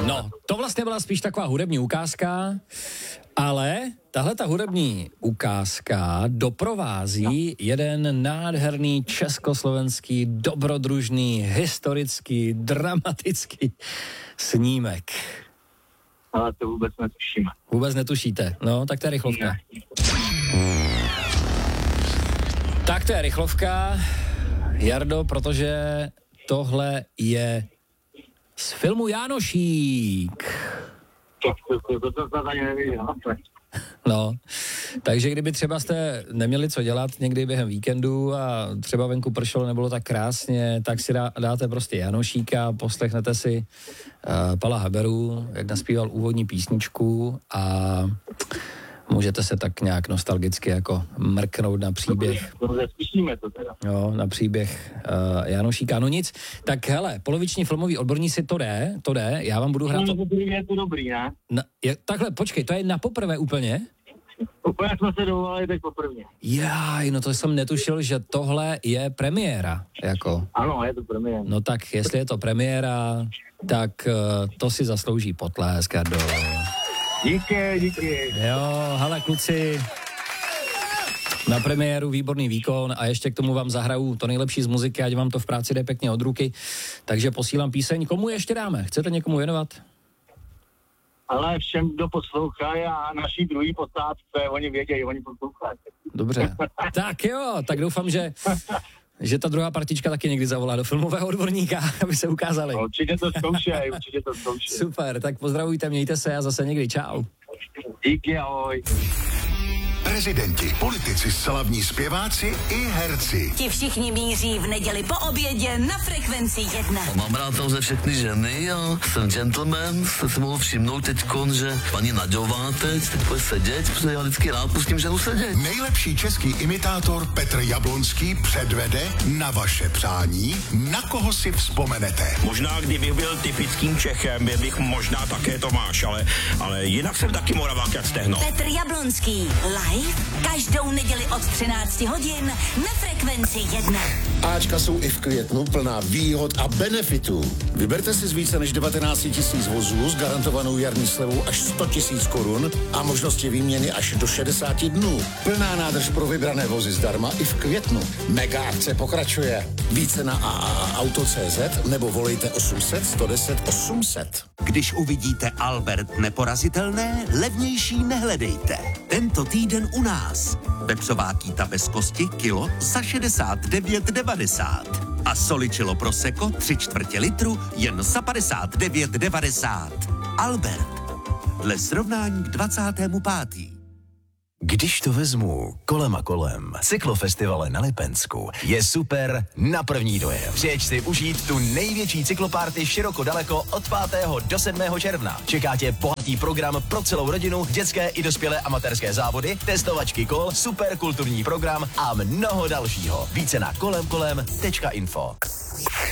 No, to vlastně byla spíš taková hudební ukázka, ale tahle ta hudební ukázka doprovází jeden nádherný československý, dobrodružný, historický, dramatický snímek. Ale to vůbec netuším. Vůbec netušíte? No, tak to je rychlovka. Tak to je rychlovka, Jardo, protože tohle je z filmu Jánošík. To jsem ani neviděl. No, takže kdyby třeba jste neměli co dělat někdy během víkendu a třeba venku pršelo, nebylo tak krásně, tak si dáte prostě Janošíka, poslechnete si Pala Haberu, jak naspíval úvodní písničku a můžete se tak nějak nostalgicky jako mrknout na příběh. Zkusíme to teda. Jo, na příběh Janošíka. No nic, tak hele, poloviční filmový odborníci, to jde, já vám budu hrát... No, je to dobrý, ne? Takhle, počkej, to je na poprvé úplně? Úplně jsme se dovolali teď poprvně. Jáj, no to jsem netušil, že tohle je premiéra, jako. Ano, je to premiéra. No tak, jestli je to premiéra, tak to si zaslouží potlesk, Jardo. Díky. Jo, hele kluci, na premiéru výborný výkon a ještě k tomu vám zahraju to nejlepší z muziky, ať vám to v práci jde pěkně od ruky, takže posílám píseň. Komu ještě dáme? Chcete někomu věnovat? Ale všem, kdo poslouchají a naší druhý posádce, oni vědějí, oni poslouchají. Dobře, tak jo, tak doufám, že ta druhá partička taky někdy zavolá do filmového odborníka, aby se ukázali. Určitě to zkoušej. Super, tak pozdravujte, mějte se a zase někdy, čau. Díky, ahoj. Prezidenti, politici, slavní zpěváci i herci. Ti všichni míří v neděli po obědě na Frekvenci 1. Mám rád tam ze všechny ženy a jsem gentleman, jste si mohl všimnout teďkon, že paní Naďová teď bude sedět, protože já vždycky rád pustím ženu sedět. Nejlepší český imitátor Petr Jablonský předvede na vaše přání, na koho si vzpomenete. Možná, kdybych byl typickým Čechem, bych možná také Tomáš, ale jinak jsem taky Moravák jak stehno. Petr Jablonský, live každou neděli od 13 hodin na Frekvenci 1. Ačka jsou i v květnu plná výhod a benefitů. Vyberte si z více než 19 000 vozů s garantovanou jarní slevou až 100 000 korun a možnosti výměny až do 60 dnů. Plná nádrž pro vybrané vozy zdarma i v květnu. Mega akce pokračuje. Více na AAAuto.cz nebo volejte 800 110 800. Když uvidíte Albert neporazitelné, levnější nehledejte. Tento týden u nás. Vepřová kýta bez kosti kilo za 69,90. A soličilo prosecco 3/4 litru jen za 59,90. Albert. Dle srovnání k 25. Když to vezmu kolem a kolem, cyklofestivale na Lipensku je super na první dojem. Přijeď si užít tu největší cyklopárty široko daleko od 5. do 7. června. Čeká tě bohatý program pro celou rodinu, dětské i dospělé amatérské závody, testovačky kol, super kulturní program a mnoho dalšího. Více na kolemkolem.info.